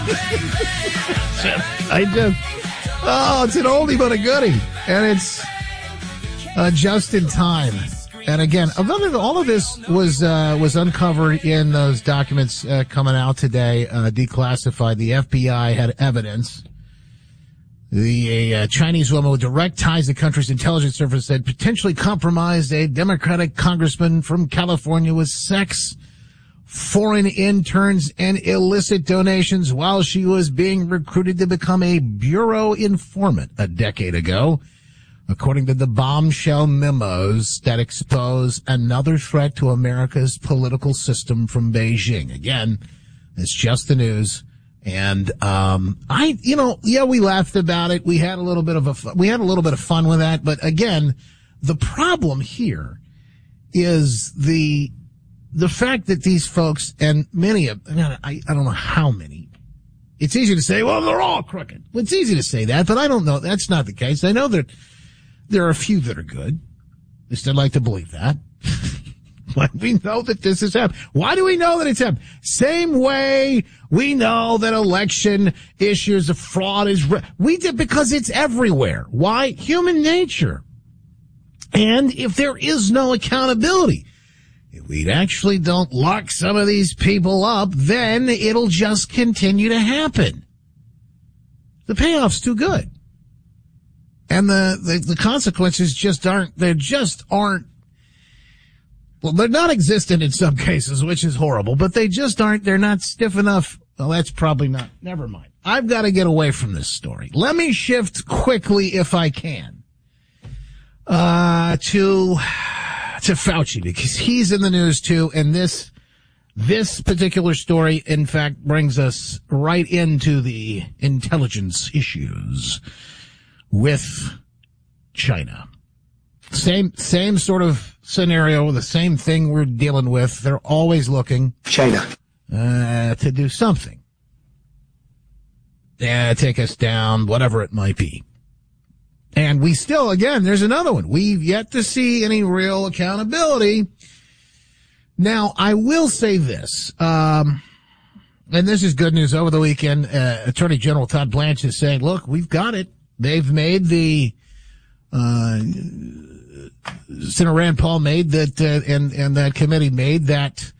It's an oldie but a goodie, and it's just in time. And again, all of this was uncovered in those documents coming out today, declassified. The FBI had evidence. The Chinese woman with direct ties to the country's intelligence service said potentially compromised a Democratic congressman from California with sex, foreign interns, and illicit donations while she was being recruited to become a bureau informant a decade ago, according to the bombshell memos that expose another threat to America's political system from Beijing. Again, it's just the news. And, we laughed about it. We had a little bit of fun with that. But again, the problem here is the fact that these folks, and many of, I don't know how many, it's easy to say, well, they're all crooked. Well, it's easy to say that, but I don't know. That's not the case. I know that there are a few that are good. At least I'd like to believe that. But we know that this has happened. Why do we know that it's happened? Same way we know that election issues of fraud because it's everywhere. Why? Human nature. And if there is no accountability, if we actually don't lock some of these people up, then it'll just continue to happen. The payoff's too good. And the consequences well, they're non-existent in some cases, which is horrible, but they're not stiff enough. Well, that's probably not, never mind. I've got to get away from this story. Let me shift quickly, if I can, to Fauci, because he's in the news too, and this particular story, in fact, brings us right into the intelligence issues with China. Same sort of scenario, the same thing we're dealing with. They're always looking China to do something. Take us down, whatever it might be. And we still, again, there's another one. We've yet to see any real accountability. Now, I will say this, and this is good news. Over the weekend, Attorney General Todd Blanche is saying, look, we've got it. They've made Senator Rand Paul made that, and that committee made that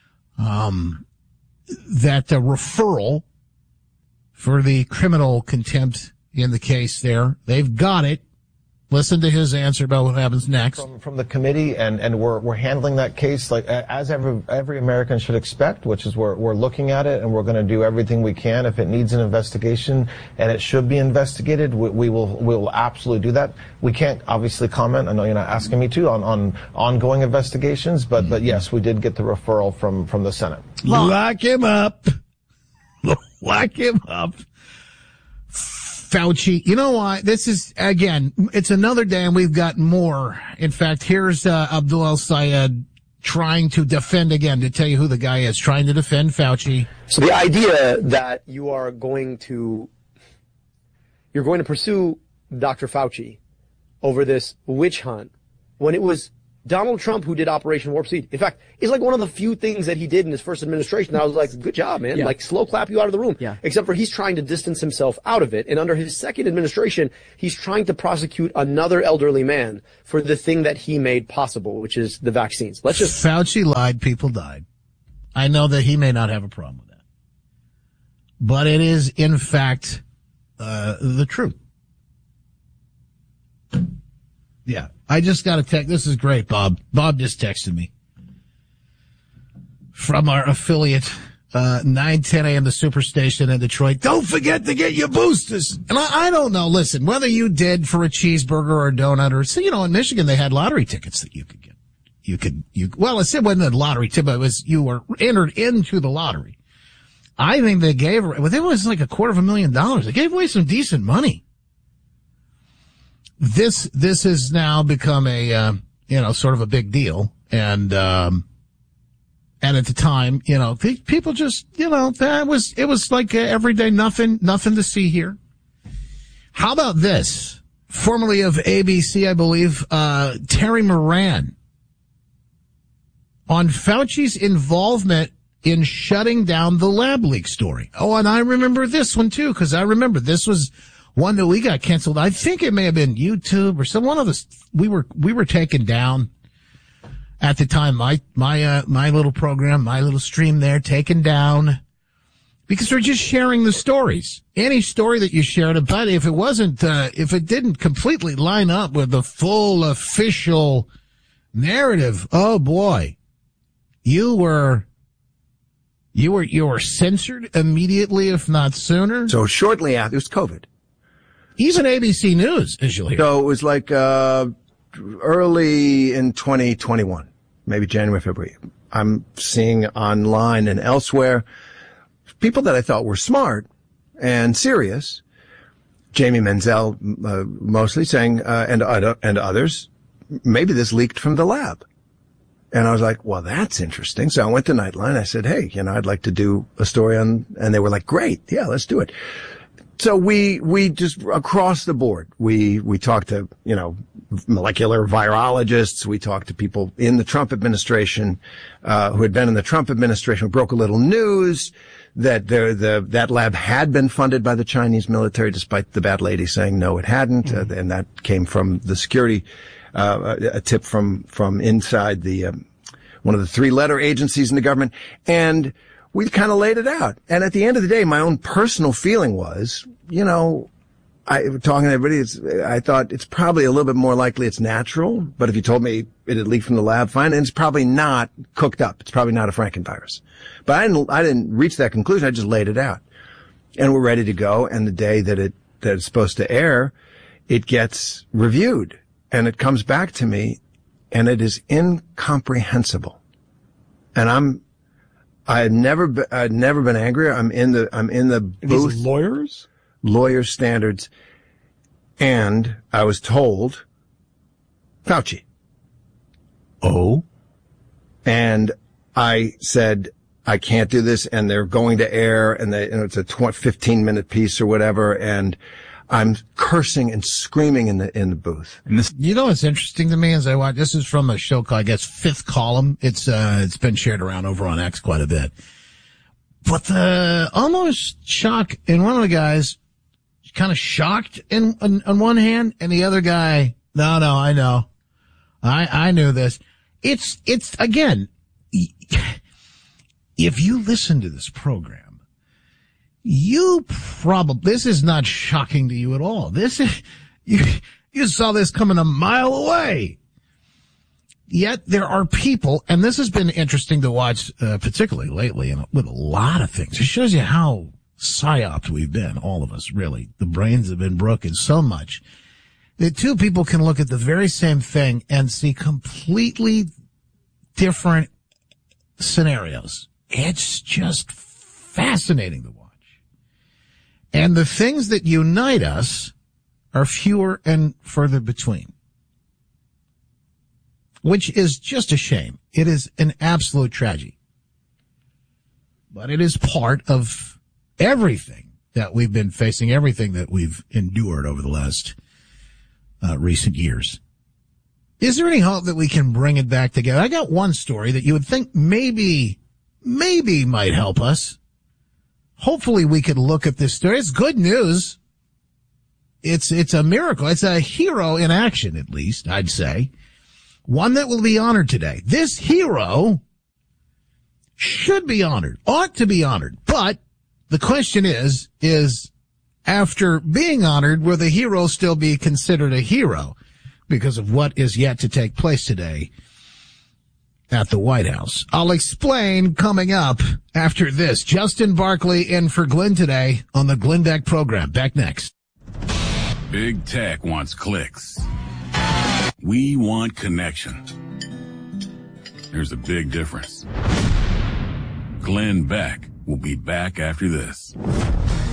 referral for the criminal contempt in the case there. They've got it. Listen to his answer about what happens next. From the committee, and we're handling that case like as every American should expect, which is we're looking at it and we're going to do everything we can. If it needs an investigation and it should be investigated, we will absolutely do that. We can't obviously comment. I know you're not asking me to on ongoing investigations, but yes, we did get the referral from the Senate. Lock him up. Lock him up. Fauci, you know why? This is, again, it's another day and we've got more. In fact, here's Abdul El-Sayed trying to defend, again, to tell you who the guy is, trying to defend Fauci. So the idea that you're going to pursue Dr. Fauci over this witch hunt when it was Donald Trump who did Operation Warp Speed. In fact, it's like one of the few things that he did in his first administration that I was like, good job, man. Yeah. Like, slow clap you out of the room. Yeah. Except for he's trying to distance himself out of it. And under his second administration, he's trying to prosecute another elderly man for the thing that he made possible, which is the vaccines. Fauci lied, people died. I know that he may not have a problem with that. But it is, in fact, the truth. Yeah. I just got a text. This is great, Bob. Bob just texted me from our affiliate, 9:10 a.m. the Superstation in Detroit. Don't forget to get your boosters. And I don't know. Listen, whether you did for a cheeseburger or a donut or, so, in Michigan, they had lottery tickets that you could get. Well, it wasn't a lottery ticket, it was, you were entered into the lottery. I think they gave, it was like $250,000. They gave away some decent money. This has now become a, sort of a big deal. And at the time, people just, it was like everyday nothing to see here. How about this? Formerly of ABC, I believe, Terry Moran on Fauci's involvement in shutting down the lab leak story. Oh, and I remember this one too, because I remember this was one that we got canceled. I think it may have been YouTube or one of us. We were taken down at the time. My little program, my little stream there, taken down because we're just sharing the stories. Any story that you shared about, if it didn't completely line up with the full official narrative, oh boy, you were censored immediately, if not sooner. So shortly after, it was COVID. Even ABC News, as you'll hear. So it was like early in 2021, maybe January, February. I'm seeing online and elsewhere people that I thought were smart and serious. Jamie Menzel, mostly saying, and others, maybe this leaked from the lab. And I was like, well, that's interesting. So I went to Nightline. I said, hey, I'd like to do a story on, and they were like, great. Yeah, let's do it. So we just across the board, we talked to, molecular virologists. We talked to people in the Trump administration, who had been in the Trump administration. We broke a little news that that lab had been funded by the Chinese military, despite the bad lady saying no, it hadn't. And that came from the security, a tip from inside the, one of the 3-letter agencies in the government. And we kind of laid it out. And at the end of the day, my own personal feeling was, talking to everybody, I thought it's probably a little bit more likely it's natural. But if you told me it had leaked from the lab, fine. And it's probably not cooked up. It's probably not a Frankenvirus. But I didn't reach that conclusion. I just laid it out. And we're ready to go. And the day that it's supposed to air, it gets reviewed. And it comes back to me, and it is incomprehensible. And I'd never been angrier. I'm in the booth. These lawyers? Lawyers' standards. And I was told, Fauci. Oh? And I said, I can't do this, and they're going to air, and it's a 15-minute piece or whatever, and I'm cursing and screaming in the booth. What's interesting to me as I watch, this is from a show called, I guess, Fifth Column. It's been shared around over on X quite a bit. But the almost shock in one of the guys, kind of shocked on one hand, and the other guy, no, I know. I knew this. It's again, if you listen to this program, this is not shocking to you at all. This is, you saw this coming a mile away. Yet there are people, and this has been interesting to watch, particularly lately, and with a lot of things. It shows you how psyoped we've been, all of us, really. The brains have been broken so much that two people can look at the very same thing and see completely different scenarios. It's just fascinating to watch. And the things that unite us are fewer and further between, which is just a shame. It is an absolute tragedy. But it is part of everything that we've been facing, everything that we've endured over the last recent years. Is there any hope that we can bring it back together? I got one story that you would think maybe might help us. Hopefully we could look at this story. It's good news. It's a miracle. It's a hero in action, at least, I'd say. One that will be honored today. This hero should be honored, ought to be honored. But the question is after being honored, will the hero still be considered a hero because of what is yet to take place today at the White House? I'll explain coming up after this. Justin Barkley in for Glenn today on the Glenn Beck program. Back next. Big Tech wants clicks. We want connection. There's a big difference. Glenn Beck will be back after this.